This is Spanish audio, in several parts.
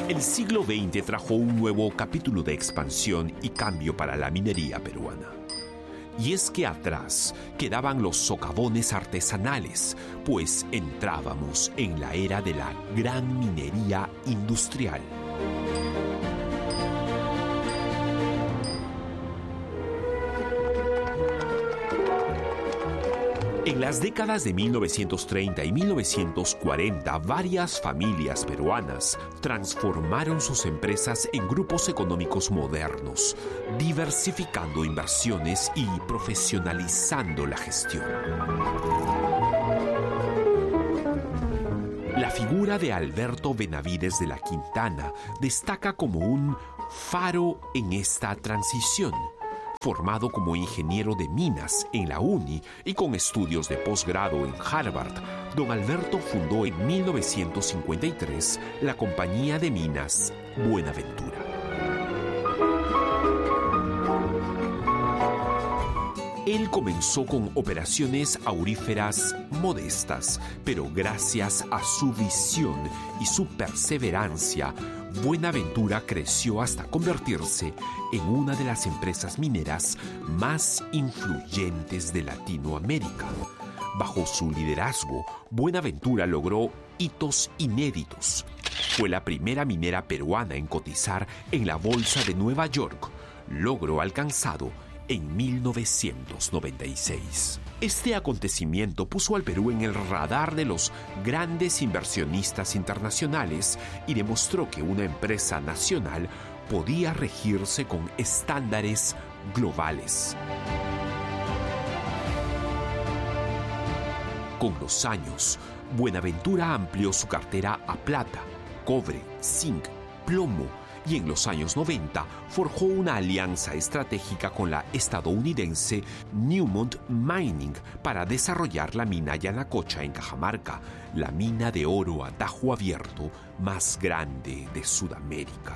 El siglo XX trajo un nuevo capítulo de expansión y cambio para la minería peruana. Y es que atrás quedaban los socavones artesanales, pues entrábamos en la era de la gran minería industrial. En las décadas de 1930 y 1940, varias familias peruanas transformaron sus empresas en grupos económicos modernos, diversificando inversiones y profesionalizando la gestión. La figura de Alberto Benavides de la Quintana destaca como un faro en esta transición. Formado como ingeniero de minas en la UNI y con estudios de posgrado en Harvard, don Alberto fundó en 1953 la compañía de minas Buenaventura. Él comenzó con operaciones auríferas modestas, pero gracias a su visión y su perseverancia, Buenaventura creció hasta convertirse en una de las empresas mineras más influyentes de Latinoamérica. Bajo su liderazgo, Buenaventura logró hitos inéditos. Fue la primera minera peruana en cotizar en la Bolsa de Nueva York, logro alcanzado en 1996. Este acontecimiento puso al Perú en el radar de los grandes inversionistas internacionales y demostró que una empresa nacional podía regirse con estándares globales. Con los años, Buenaventura amplió su cartera a plata, cobre, zinc, plomo, y en los años 90 forjó una alianza estratégica con la estadounidense Newmont Mining para desarrollar la mina Yanacocha en Cajamarca, la mina de oro a tajo abierto más grande de Sudamérica.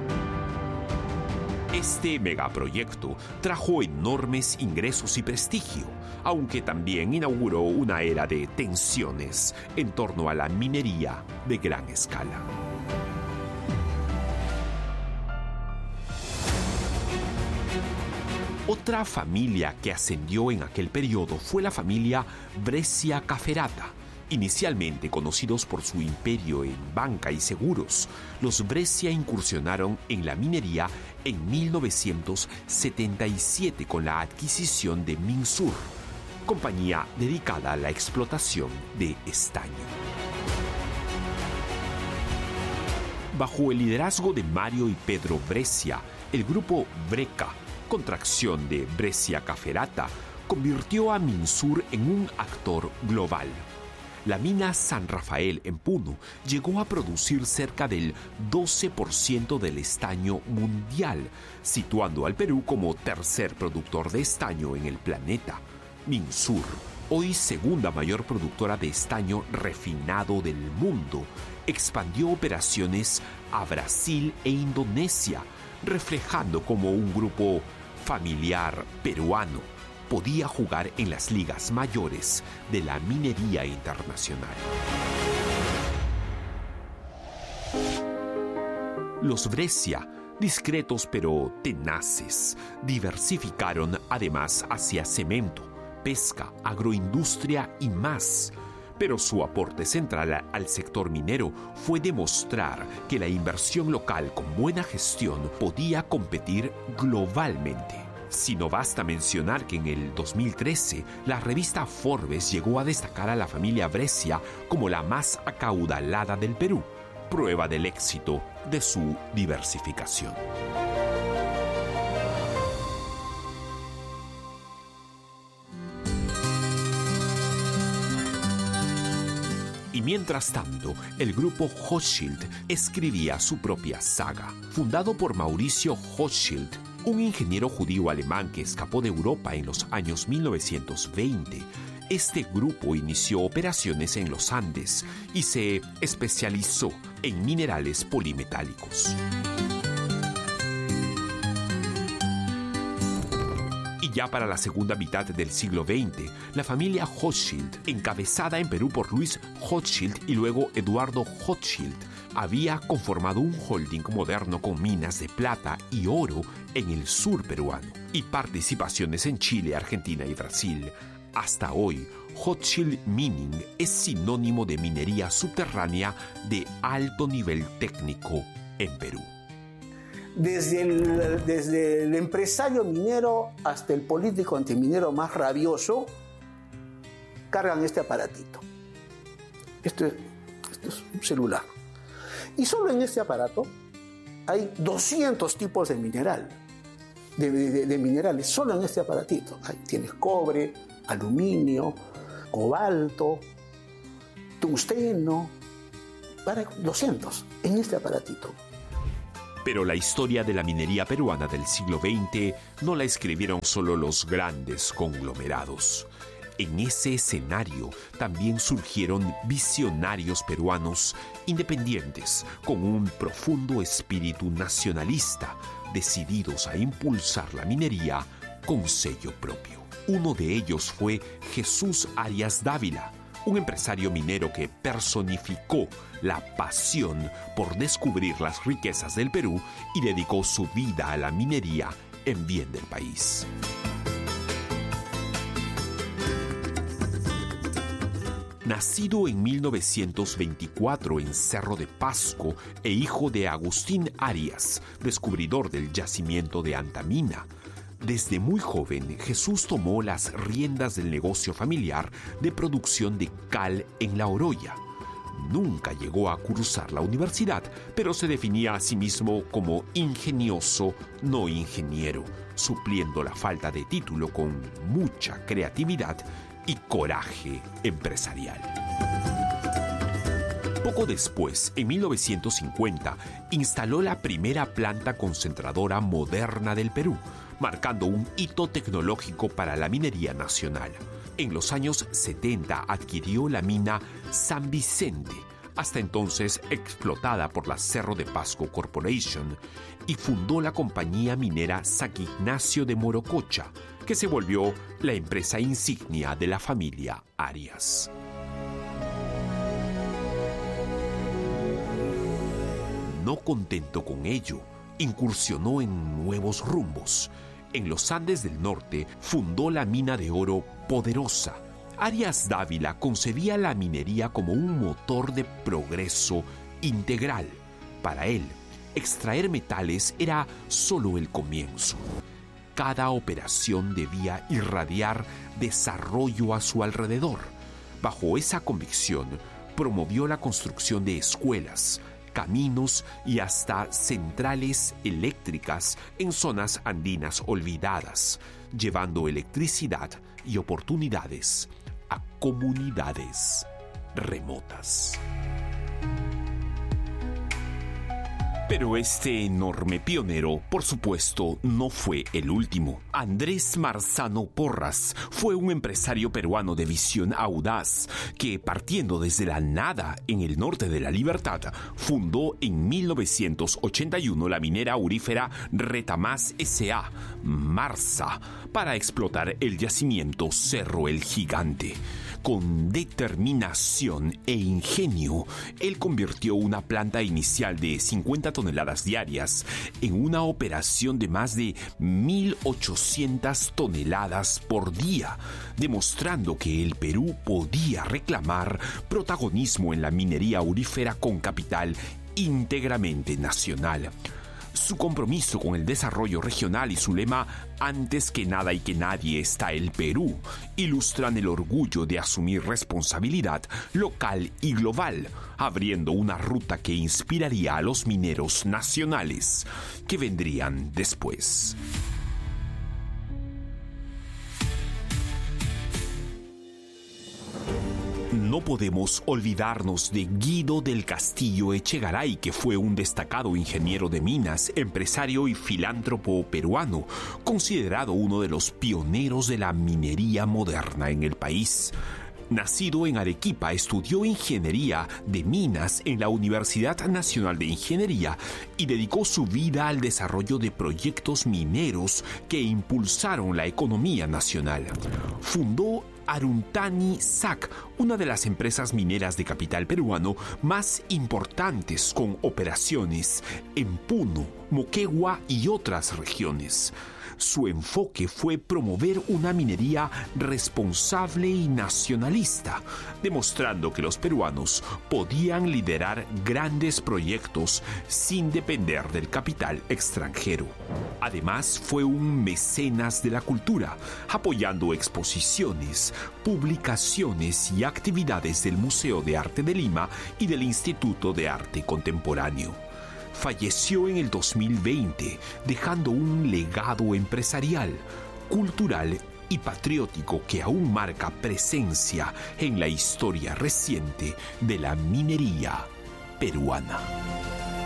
Este megaproyecto trajo enormes ingresos y prestigio, aunque también inauguró una era de tensiones en torno a la minería de gran escala. Otra familia que ascendió en aquel periodo fue la familia Brescia Caferata. Inicialmente conocidos por su imperio en banca y seguros, los Brescia incursionaron en la minería en 1977 con la adquisición de Minsur, compañía dedicada a la explotación de estaño. Bajo el liderazgo de Mario y Pedro Brescia, el grupo Breca, contracción de Brescia Caferata, convirtió a Minsur en un actor global. La mina San Rafael en Puno llegó a producir cerca del 12% del estaño mundial, situando al Perú como tercer productor de estaño en el planeta. Minsur, hoy segunda mayor productora de estaño refinado del mundo, expandió operaciones a Brasil e Indonesia, reflejando cómo un grupo familiar peruano podía jugar en las ligas mayores de la minería internacional. Los Brescia, discretos pero tenaces, diversificaron además hacia cemento, pesca, agroindustria y más. Pero su aporte central al sector minero fue demostrar que la inversión local con buena gestión podía competir globalmente. Si no basta mencionar que en el 2013 la revista Forbes llegó a destacar a la familia Brescia como la más acaudalada del Perú, prueba del éxito de su diversificación. Y mientras tanto, el grupo Hochschild escribía su propia saga. Fundado por Mauricio Hochschild, un ingeniero judío alemán que escapó de Europa en los años 1920, este grupo inició operaciones en los Andes y se especializó en minerales polimetálicos. Y Ya para la segunda mitad del siglo XX, la familia Hochschild, encabezada en Perú por Luis Hochschild y luego Eduardo Hochschild, había conformado un holding moderno con minas de plata y oro en el sur peruano y participaciones en Chile, Argentina y Brasil. Hasta hoy, Hochschild Mining es sinónimo de minería subterránea de alto nivel técnico en Perú. Desde el empresario minero hasta el político antiminero más rabioso, cargan este aparatito. Esto es un celular. Y solo en este aparato hay 200 tipos de mineral, de minerales, solo en este aparatito. Ahí tienes cobre, aluminio, cobalto, tungsteno, 200 en este aparatito. Pero la historia de la minería peruana del siglo XX no la escribieron solo los grandes conglomerados. En ese escenario también surgieron visionarios peruanos independientes con un profundo espíritu nacionalista, decididos a impulsar la minería con sello propio. Uno de ellos fue Jesús Arias Dávila, un empresario minero que personificó la pasión por descubrir las riquezas del Perú y dedicó su vida a la minería en bien del país. Nacido en 1924 en Cerro de Pasco e hijo de Agustín Arias, descubridor del yacimiento de Antamina, desde muy joven Jesús tomó las riendas del negocio familiar de producción de cal en La Oroya. Nunca llegó a cursar la universidad, pero se definía a sí mismo como ingenioso, no ingeniero, supliendo la falta de título con mucha creatividad y coraje empresarial. Poco después, en 1950, instaló la primera planta concentradora moderna del Perú, marcando un hito tecnológico para la minería nacional. En los años 70 adquirió la mina San Vicente, hasta entonces explotada por la Cerro de Pasco Corporation, y fundó la compañía minera San Ignacio de Morococha, que se volvió la empresa insignia de la familia Arias. No contento con ello, incursionó en nuevos rumbos. En los Andes del Norte fundó la mina de oro Poderosa. Arias Dávila concebía la minería como un motor de progreso integral. Para él, extraer metales era solo el comienzo. Cada operación debía irradiar desarrollo a su alrededor. Bajo esa convicción, promovió la construcción de escuelas, caminos y hasta centrales eléctricas en zonas andinas olvidadas, llevando electricidad y oportunidades a comunidades remotas. Pero este enorme pionero, por supuesto, no fue el último. Andrés Marzano Porras fue un empresario peruano de visión audaz que, partiendo desde la nada en el norte de la Libertad, fundó en 1981 la minera aurífera Retamás S.A., Marsa, para explotar el yacimiento Cerro el Gigante. Con determinación e ingenio, él convirtió una planta inicial de 50 toneladas diarias en una operación de más de 1.800 toneladas por día, demostrando que el Perú podía reclamar protagonismo en la minería aurífera con capital íntegramente nacional. Su compromiso con el desarrollo regional y su lema «Antes que nada y que nadie está el Perú» ilustran el orgullo de asumir responsabilidad local y global, abriendo una ruta que inspiraría a los mineros nacionales que vendrían después. No podemos olvidarnos de Guido del Castillo Echegaray, que fue un destacado ingeniero de minas, empresario y filántropo peruano, considerado uno de los pioneros de la minería moderna en el país. Nacido en Arequipa, estudió ingeniería de minas en la Universidad Nacional de Ingeniería y dedicó su vida al desarrollo de proyectos mineros que impulsaron la economía nacional. Fundó Aruntani SAC, una de las empresas mineras de capital peruano más importantes, con operaciones en Puno, Moquegua y otras regiones. Su enfoque fue promover una minería responsable y nacionalista, demostrando que los peruanos podían liderar grandes proyectos sin depender del capital extranjero. Además, fue un mecenas de la cultura, apoyando exposiciones, publicaciones y actividades del Museo de Arte de Lima y del Instituto de Arte Contemporáneo. Falleció en el 2020, dejando un legado empresarial, cultural y patriótico que aún marca presencia en la historia reciente de la minería peruana.